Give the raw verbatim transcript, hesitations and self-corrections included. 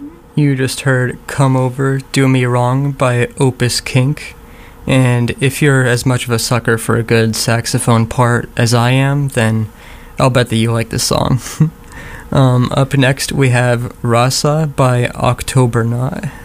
You just heard Come Over, Do Me Wrong by Opus Kink. And if you're as much of a sucker for a good saxophone part as I am, then I'll bet that you like this song. um, up next we have Rasa by Octobernaut.